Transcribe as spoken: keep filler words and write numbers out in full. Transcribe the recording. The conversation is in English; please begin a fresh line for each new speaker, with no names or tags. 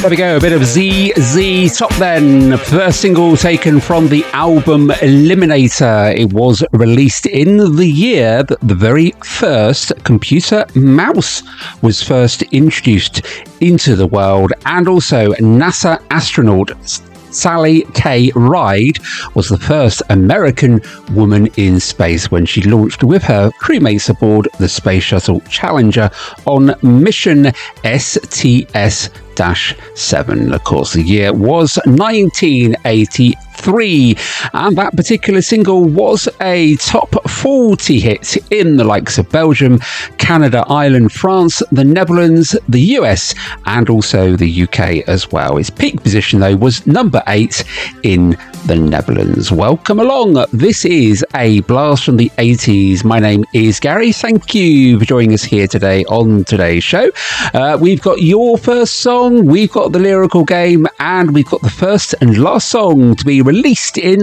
There we go, a bit of Z Z Top then. First single taken from the album Eliminator. It was released in the year that the very first computer mouse was first introduced into the world, and also NASA astronaut Sally K. Ride was the first American woman in space when she launched with her crewmates aboard the Space Shuttle Challenger on mission S T S seven. Of course, the year was nineteen eighty-three, and that particular single was a top forty hit in the likes of Belgium, Canada, Ireland, France, the Netherlands, the U S, and also the U K as well. Its peak position, though, was number eight in the Netherlands. Welcome along. This is a blast from the eighties. My name is Gary. Thank you for joining us here today on today's show. Uh, we've got your first song, we've got the lyrical game, and we've got the first and last song to be released in